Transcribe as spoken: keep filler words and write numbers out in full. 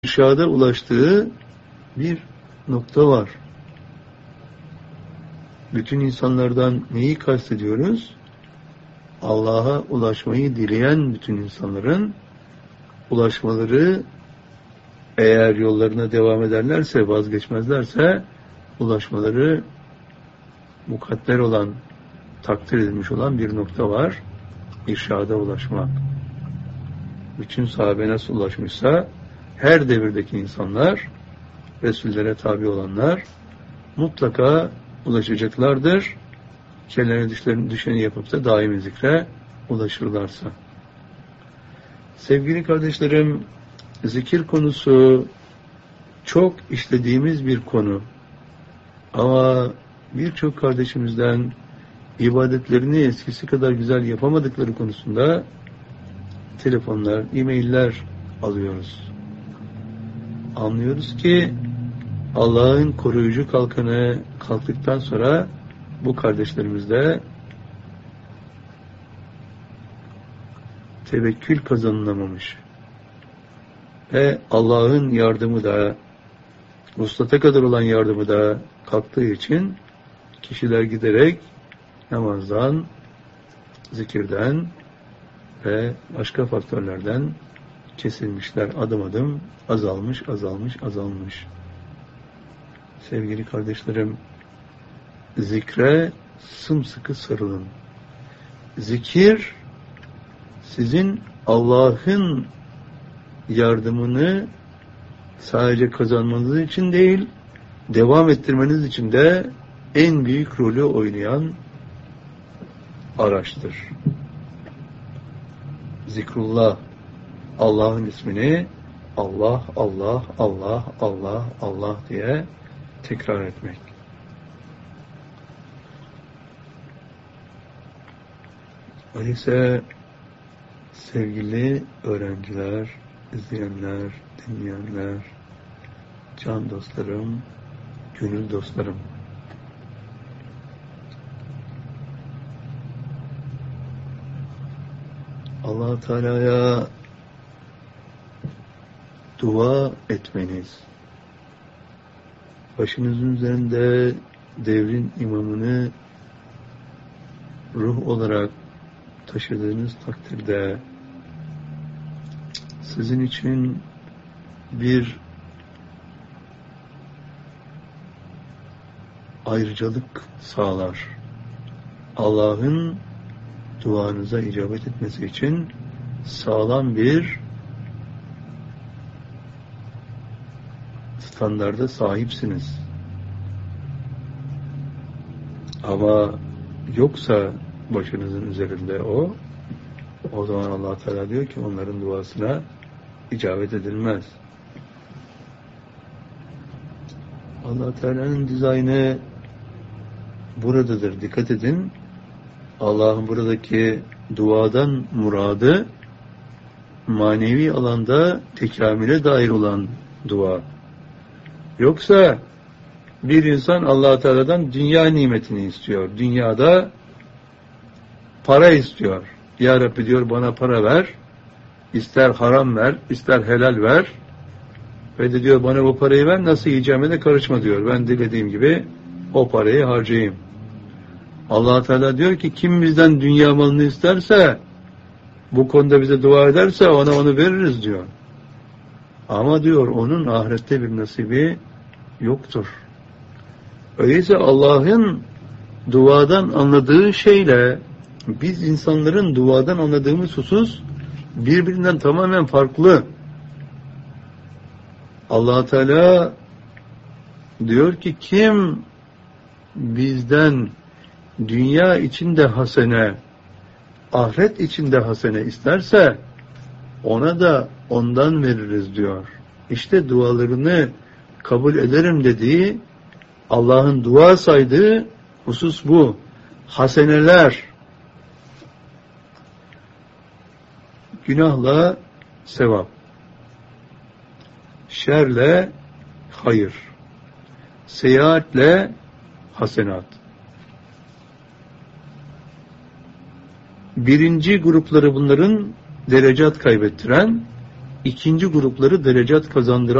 irşada ulaştığı bir nokta var. Bütün insanlardan neyi kastediyoruz? Allah'a ulaşmayı dileyen bütün insanların ulaşmaları, eğer yollarına devam ederlerse, vazgeçmezlerse, ulaşmaları mukadder olan, takdir edilmiş olan bir nokta var. İrşada ulaşmak. Bütün sahabe nasıl ulaşmışsa, her devirdeki insanlar, Resullere tabi olanlar mutlaka ulaşacaklardır. Kendilerine düşeni yapıp da daimi zikre ulaşırlarsa. Sevgili kardeşlerim, zikir konusu çok işlediğimiz bir konu. Ama birçok kardeşimizden ibadetlerini eskisi kadar güzel yapamadıkları konusunda telefonlar, e-mailler alıyoruz. Anlıyoruz ki Allah'ın koruyucu kalkanı kalktıktan sonra bu kardeşlerimiz de tevekkül kazanılamamış ve Allah'ın yardımı da, vuslata kadar olan yardımı da kalktığı için kişiler giderek namazdan, zikirden ve başka faktörlerden kesilmişler, adım adım azalmış, azalmış, azalmış. Sevgili kardeşlerim, zikre sımsıkı sarılın. Zikir, sizin Allah'ın yardımını sadece kazanmanız için değil, devam ettirmeniz için de en büyük rolü oynayan araçtır. Zikrullah, Allah'ın ismini Allah, Allah, Allah, Allah, Allah diye tekrar etmek. Öyleyse sevgili öğrenciler, izleyenler, dinleyenler, can dostlarım, gönül dostlarım, Allah Teala'ya dua etmeniz, başınızın üzerinde devrin imamını ruh olarak taşıdığınız takdirde sizin için bir ayrıcalık sağlar. Allah'ın duanıza icabet etmesi için sağlam bir standarda sahipsiniz. Ama yoksa başınızın üzerinde o, o zaman Allah Teala diyor ki onların duasına icabet edilmez. Allah Teala'nın dizaynı buradadır. Dikkat edin. Allah'ın buradaki duadan muradı manevi alanda tekamüle dair olan dua. Yoksa bir insan Allah Teala'dan dünya nimetini istiyor. Dünyada para istiyor. Ya Rabbi diyor, bana para ver. İster haram ver, ister helal ver. Ve de diyor, bana bu parayı ver, nasıl yiyeceğime de karışma diyor. Ben dilediğim gibi o parayı harcayayım. Allah Teala diyor ki, kim bizden dünya malını isterse, bu konuda bize dua ederse ona onu veririz diyor. Ama diyor, onun ahirette bir nasibi yoktur. Öyleyse Allah'ın duadan anladığı şeyle biz insanların duadan anladığımız husus birbirinden tamamen farklı. Allah Teala diyor ki, kim bizden dünya içinde hasene, ahiret içinde hasene isterse ona da ondan veririz diyor. İşte dualarını kabul ederim dediği, Allah'ın dua saydığı husus bu. Haseneler, günahla sevap, şerle hayır, seyahatle hasenat. Birinci grupları bunların derecat kaybettiren, ikinci grupları derecat kazandıran